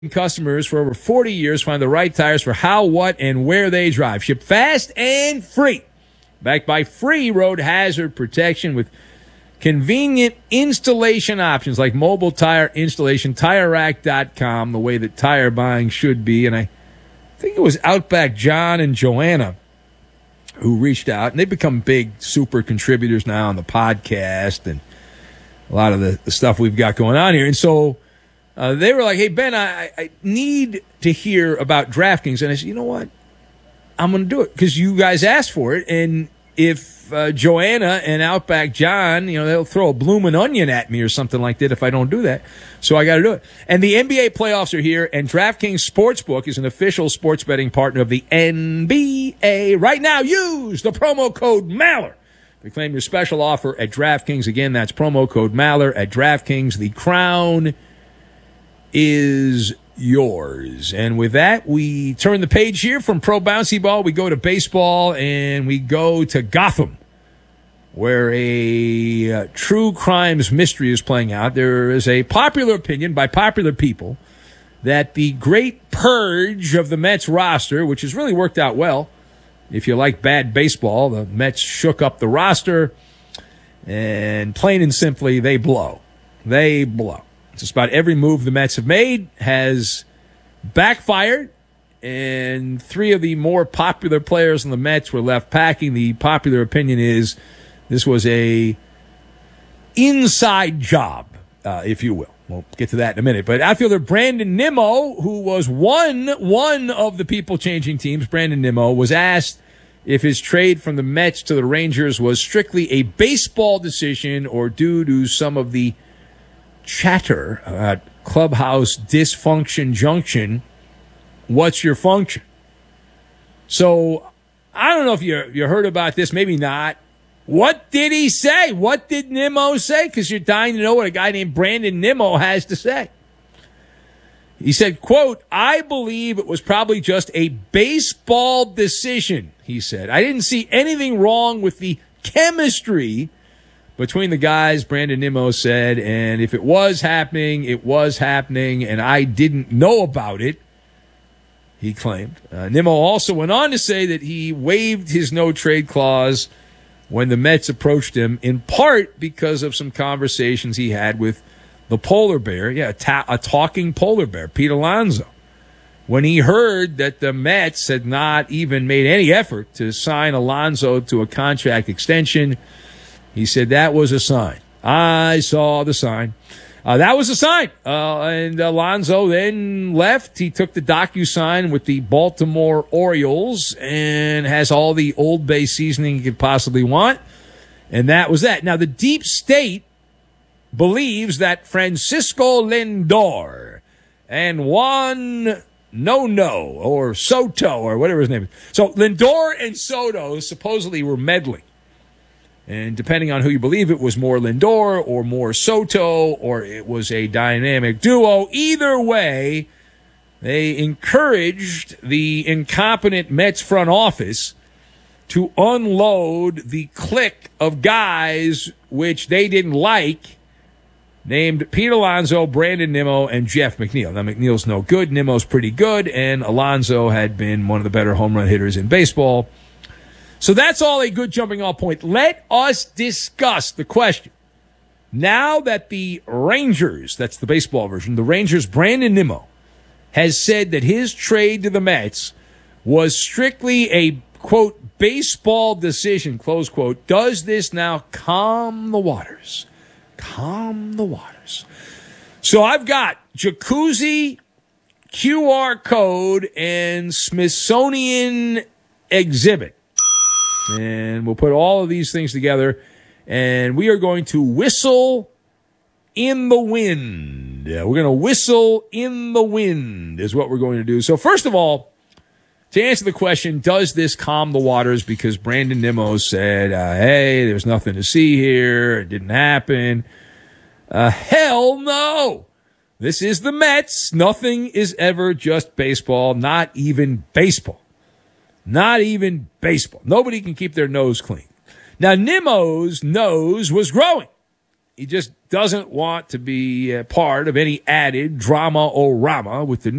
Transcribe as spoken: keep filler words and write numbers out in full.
Customers for over forty years find the right tires for how, what, and where they drive. Ship fast and free. Backed by free road hazard protection with convenient installation options like mobile tire installation, tire rack dot com, the way that tire buying should be. And I think it was Outback John and Joanna who reached out, and they've become big super contributors now on the podcast and a lot of the, the stuff we've got going on here. And so Uh, they were like, hey, Ben, I, I need to hear about DraftKings. And I said, you know what? I'm going to do it because you guys asked for it. And if uh, Joanna and Outback John, you know, they'll throw a bloomin' onion at me or something like that if I don't do that. So I got to do it. And the N B A playoffs are here, and DraftKings Sportsbook is an official sports betting partner of the N B A. Right now, use the promo code Maller to claim your special offer at DraftKings. Again, that's promo code Maller at DraftKings. The crown is yours. And with that, we turn the page here from pro bouncy ball. We go to baseball, and we go to Gotham, where a uh, true crimes mystery is playing out. There is a popular opinion by popular people that the great purge of the Mets roster, which has really worked out well, if you like bad baseball, the Mets shook up the roster, and plain and simply, they blow. They blow. Just about every move the Mets have made has backfired, and three of the more popular players on the Mets were left packing. The popular opinion is this was a inside job, uh, if you will. We'll get to that in a minute. But outfielder Brandon Nimmo, who was one, one of the people changing teams, Brandon Nimmo, was asked if his trade from the Mets to the Rangers was strictly a baseball decision or due to some of the chatter about clubhouse dysfunction junction. What's your function? So I don't know if you you heard about this, maybe not. What did he say? What did Nimmo say? Because you're dying to know what a guy named Brandon Nimmo has to say. He said, quote, I believe it was probably just a baseball decision, he said. I didn't see anything wrong with the chemistry between the guys, Brandon Nimmo said, and if it was happening, it was happening, and I didn't know about it, he claimed. Uh, Nimmo also went on to say that he waived his no-trade clause when the Mets approached him, in part because of some conversations he had with the polar bear, yeah, a, ta- a talking polar bear, Pete Alonso. When he heard that the Mets had not even made any effort to sign Alonso to a contract extension, he said that was a sign. I saw the sign. Uh, that was a sign. Uh, and Alonso then left. He took the DocuSign with the Baltimore Orioles and has all the Old Bay seasoning he could possibly want. And that was that. Now, the deep state believes that Francisco Lindor and Juan No-No or Soto or whatever his name is. So Lindor and Soto supposedly were meddling. And depending on who you believe, it was more Lindor or more Soto, or it was a dynamic duo. Either way, they encouraged the incompetent Mets front office to unload the clique of guys which they didn't like, named Pete Alonso, Brandon Nimmo, and Jeff McNeil. Now, McNeil's no good. Nimmo's pretty good, and Alonso had been one of the better home run hitters in baseball. So that's all a good jumping off point. Let us discuss the question. Now that the Rangers, that's the baseball version, the Rangers' Brandon Nimmo has said that his trade to the Mets was strictly a, quote, baseball decision, close quote, does this now calm the waters? Calm the waters. So I've got Jacuzzi, Q R code, and Smithsonian exhibit. And we'll put all of these things together, and we are going to whistle in the wind. We're going to whistle in the wind is what we're going to do. So first of all, to answer the question, does this calm the waters? Because Brandon Nimmo said, uh, hey, there's nothing to see here. It didn't happen. Uh, hell no. This is the Mets. Nothing is ever just baseball, not even baseball. Not even baseball. Nobody can keep their nose clean. Now, Nimmo's nose was growing. he just doesn't want to be a part of any added drama or rama with the